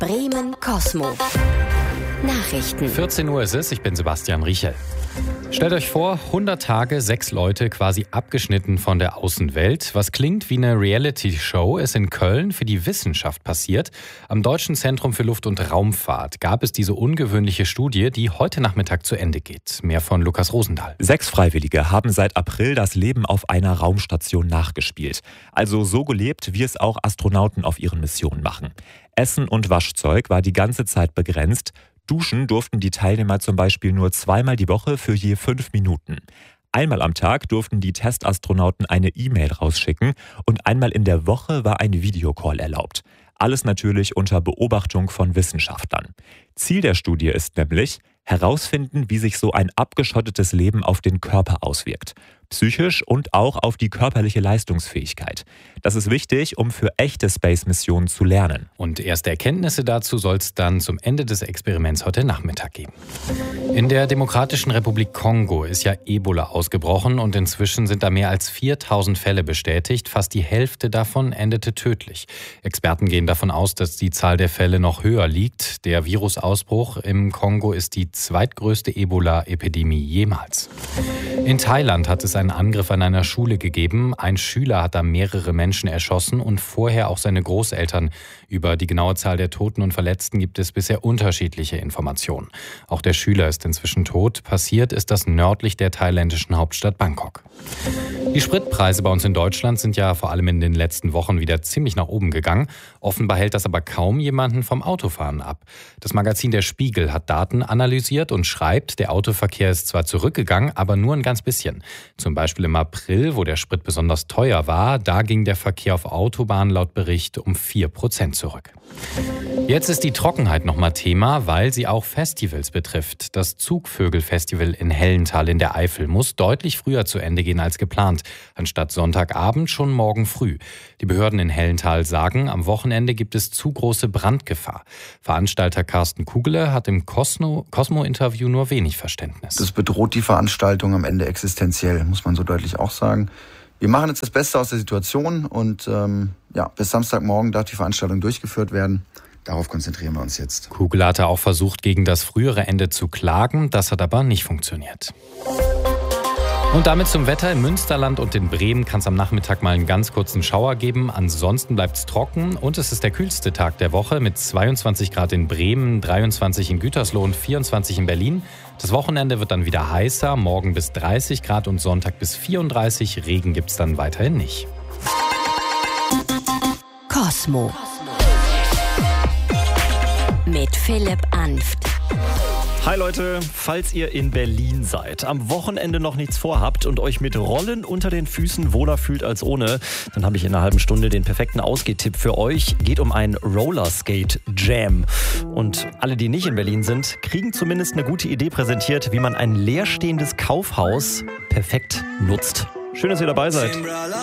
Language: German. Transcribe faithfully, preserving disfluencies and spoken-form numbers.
Bremen Cosmo. Nachrichten. vierzehn Uhr ist es, ich bin Sebastian Riechel. Stellt euch vor, hundert Tage, sechs Leute quasi abgeschnitten von der Außenwelt. Was klingt wie eine Reality-Show, ist in Köln für die Wissenschaft passiert. Am Deutschen Zentrum für Luft- und Raumfahrt gab es diese ungewöhnliche Studie, die heute Nachmittag zu Ende geht. Mehr von Lukas Rosendahl. Sechs Freiwillige haben seit April das Leben auf einer Raumstation nachgespielt. Also so gelebt, wie es auch Astronauten auf ihren Missionen machen. Essen und Waschzeug war die ganze Zeit begrenzt. Duschen durften die Teilnehmer zum Beispiel nur zweimal die Woche für je fünf Minuten. Einmal am Tag durften die Testastronauten eine E-Mail rausschicken und einmal in der Woche war ein Videocall erlaubt. Alles natürlich unter Beobachtung von Wissenschaftlern. Ziel der Studie ist nämlich, herausfinden, wie sich so ein abgeschottetes Leben auf den Körper auswirkt. Psychisch und auch auf die körperliche Leistungsfähigkeit. Das ist wichtig, um für echte Space-Missionen zu lernen. Und erste Erkenntnisse dazu soll es dann zum Ende des Experiments heute Nachmittag geben. In der Demokratischen Republik Kongo ist ja Ebola ausgebrochen und inzwischen sind da mehr als viertausend Fälle bestätigt. Fast die Hälfte davon endete tödlich. Experten gehen davon aus, dass die Zahl der Fälle noch höher liegt. Der Virusausbruch im Kongo ist die zweitgrößte Ebola-Epidemie jemals. In Thailand hat es einen Angriff an einer Schule gegeben. Ein Schüler hat da mehrere Menschen erschossen und vorher auch seine Großeltern. Über die genaue Zahl der Toten und Verletzten gibt es bisher unterschiedliche Informationen. Auch der Schüler ist inzwischen tot. Passiert ist das nördlich der thailändischen Hauptstadt Bangkok. Die Spritpreise bei uns in Deutschland sind ja vor allem in den letzten Wochen wieder ziemlich nach oben gegangen. Offenbar hält das aber kaum jemanden vom Autofahren ab. Das Magazin Der Spiegel hat Daten analysiert und schreibt, der Autoverkehr ist zwar zurückgegangen, aber nur ein ganz bisschen. Zum Beispiel im April, wo der Sprit besonders teuer war, da ging der Verkehr auf Autobahnen laut Bericht um vier Prozent zurück. Jetzt ist die Trockenheit nochmal Thema, weil sie auch Festivals betrifft. Das Zugvögel-Festival in Hellenthal in der Eifel muss deutlich früher zu Ende gehen als geplant. Anstatt Sonntagabend schon morgen früh. Die Behörden in Hellenthal sagen, am Wochenende gibt es zu große Brandgefahr. Veranstalter Carsten Kugele hat im Cosmo-Interview nur wenig Verständnis. Das bedroht die Veranstaltung am Ende existenziell, muss man so deutlich auch sagen. Wir machen jetzt das Beste aus der Situation und ähm, ja, bis Samstagmorgen darf die Veranstaltung durchgeführt werden. Darauf konzentrieren wir uns jetzt. Kugele hatte auch versucht, gegen das frühere Ende zu klagen. Das hat aber nicht funktioniert. Und damit zum Wetter. Im Münsterland und in Bremen kann es am Nachmittag mal einen ganz kurzen Schauer geben. Ansonsten bleibt es trocken und es ist der kühlste Tag der Woche mit zweiundzwanzig Grad in Bremen, dreiundzwanzig in Gütersloh und vierundzwanzig in Berlin. Das Wochenende wird dann wieder heißer, morgen bis dreißig Grad und Sonntag bis vierunddreißig. Regen gibt es dann weiterhin nicht. Cosmo mit Philipp Anft. Hi Leute, falls ihr in Berlin seid, am Wochenende noch nichts vorhabt und euch mit Rollen unter den Füßen wohler fühlt als ohne, dann habe ich in einer halben Stunde den perfekten Ausgehtipp für euch. Geht um einen Rollerskate Jam. Und alle, die nicht in Berlin sind, kriegen zumindest eine gute Idee präsentiert, wie man ein leerstehendes Kaufhaus perfekt nutzt. Schön, dass ihr dabei seid.